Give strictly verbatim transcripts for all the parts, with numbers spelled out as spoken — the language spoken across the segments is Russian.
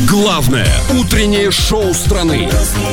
Главное утреннее шоу страны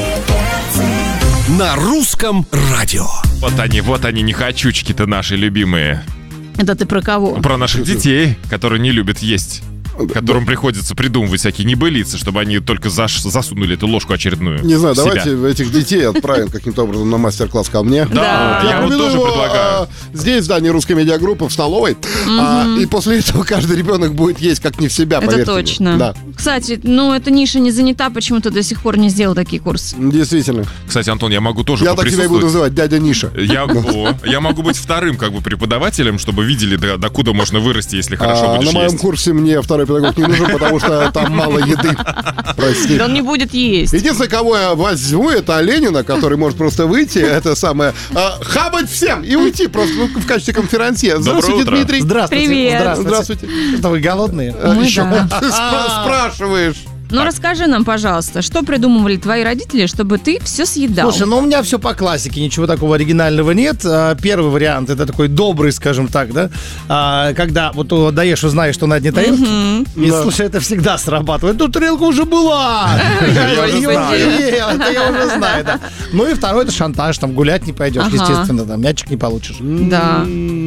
на русском радио. Вот они, вот они, нехочучки-то наши любимые. Это ты про кого? Про наших детей, которые не любят есть. Которым приходится придумывать всякие небылицы, чтобы они только заш- засунули эту ложку очередную. Не знаю, в себя. давайте этих детей отправим каким-то образом на мастер-класс ко мне. Да, Вот. я вот тоже его, предлагаю. а, здесь, в здании русской медиагруппы, в столовой. А, и после этого каждый ребенок будет есть как не в себя, Это поверьте мне. точно. Да, Кстати, ну эта ниша не занята, почему ты до сих пор не сделал такие курсы? действительно. Кстати, Антон, я могу тоже Я так тебя и буду поприсутствовать. называть, дядя Ниша. Я, о, я могу быть вторым как бы преподавателем, чтобы видели, до, докуда можно вырасти, если хорошо А, будешь на моем есть. курсе мне второй педагог не нужен, потому что там мало еды. Прости. Да он не будет есть. Единственное, кого я возьму, это Ленина, который может просто выйти, это самое, а, хабать всем и уйти просто ну, в качестве конферансье. Здравствуйте, утро. Дмитрий. Здравствуйте. Привет. Здравствуйте. Здравствуйте. Это вы голодные? А, Мы еще да. ты спра- спрашиваешь. Ну расскажи нам, пожалуйста, что придумывали твои родители, чтобы ты все съедал? Слушай, ну у меня все по классике, ничего такого оригинального нет. А, Первый вариант, это такой добрый, скажем так, да, А, когда вот ты доешь, узнаешь, что на одни тарелки. И, Да. слушай, это всегда срабатывает. Ну, тарелка уже была. Я уже её знаю. не ел, это я уже знаю, да. Ну и второй, это шантаж, там гулять не пойдешь, Ага. естественно, там мячик не получишь. Да.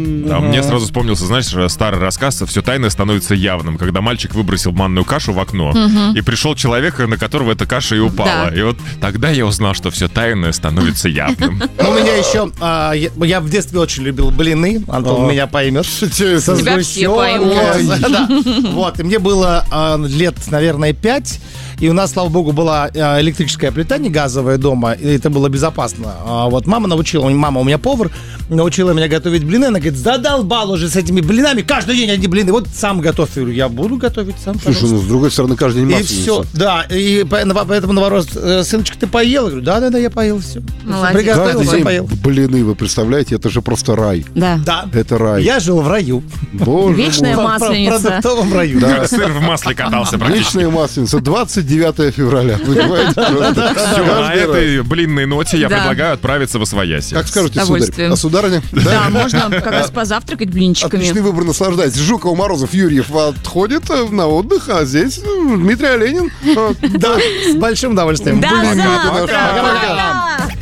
А мне сразу вспомнился, знаешь, старый рассказ «Все тайное становится явным», когда мальчик выбросил манную кашу в окно, и пришел человек, на которого эта каша и упала. Да. И вот тогда я узнал, что все тайное становится явным. Ну, у меня еще, а, я, я в детстве очень любил блины, Антон О. меня поймет. Со Тебя все сгущенкой. поймут. Да. Вот, и мне было а, лет, наверное, пять, и у нас, слава богу, была а, электрическая плита, не газовая дома, и это было безопасно. А, вот мама научила, мама у меня повар, научила меня готовить блины, она говорит, задолбал уже с этими блинами, каждый день одни блины, вот сам готовь. Я говорю, я буду готовить сам, Слушай, пожалуйста. ну с другой стороны, каждый день И масленица. все, да, и по- поэтому новорос, э, сыночка, ты поел? Я говорю, да-да-да, я поел, все. Молодец. Приготовил, Каждый все день поел. блины, вы представляете, это же просто рай. Да. Да. Это рай. Я жил в раю. Боже Вечная мой. В масленица. продуктовом раю. Да. Как сыр в масле катался практически. Вечная масленица, двадцать девятое февраля. Понимаете? Просто Все, на каждый раз. этой блинной ноте я Да. предлагаю отправиться в Освояси. Как скажете, С сударь? удовольствием. А сударыня? Да, можно как раз позавтракать блинчиками. Отличный выбор, наслаждайтесь. Жуков, Морозов, Юрьев отходит э, на отдых, а здесь э, Дмитрий Оленин. Э, Да, с большим удовольствием. До Блин, завтра! Пока-пока. Пока!